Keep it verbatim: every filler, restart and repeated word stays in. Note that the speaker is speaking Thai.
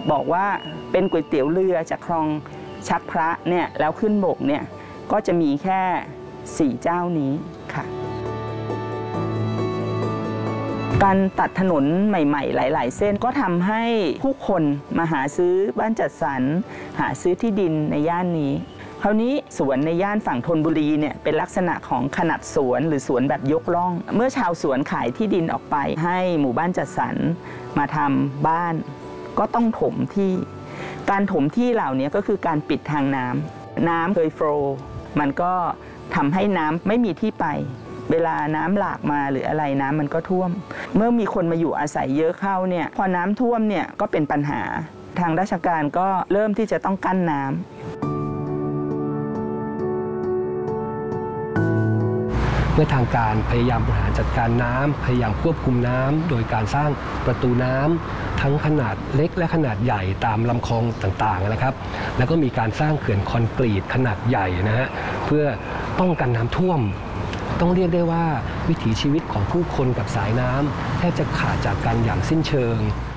บอกว่าเป็นก๋วยเตี๋ยวเรือจากคลองชักพระเนี่ยแล้วขึ้นบกเนี่ยก็จะมีแค่สี่เจ้านี้ค่ะการตัดถนนใหม่ๆหลายๆเส้นก็ทำให้ผู้คนมาหาซื้อบ้านจัดสรรหาซื้อที่ดินในย่านนี้คราวนี้สวนในย่านฝั่งธนบุรีเนี่ยเป็นลักษณะของขนาดสวนหรือสวนแบบยกล่องเมื่อชาวสวนขายที่ดินออกไปให้หมู่บ้านจัดสรรมาทำบ้านก็ต้องถมที่การถมที่เหล่านี้ก็คือการปิดทางน้ำน้ำเคยโฟลว์มันก็ทำให้น้ำไม่มีที่ไปเวลาน้ำหลากมาหรืออะไรน้ำมันก็ท่วมเมื่อมีคนมาอยู่อาศัยเยอะเข้าเนี่ยพอน้ำท่วมเนี่ยก็เป็นปัญหาทางราชการก็เริ่มที่จะต้องกั้นน้ำเมื่อทางการพยายามบริหารจัดการน้ำพยายามควบคุมน้ำโดยการสร้างประตูน้ำทั้งขนาดเล็กและขนาดใหญ่ตามลำคลองต่างๆนะครับแล้วก็มีการสร้างเขื่อนคอนกรีตขนาดใหญ่นะฮะเพื่อป้องกันน้ำท่วมต้องเรียกได้ว่าวิถีชีวิตของผู้คนกับสายน้ำแทบจะขาดจากกันอย่างสิ้นเชิง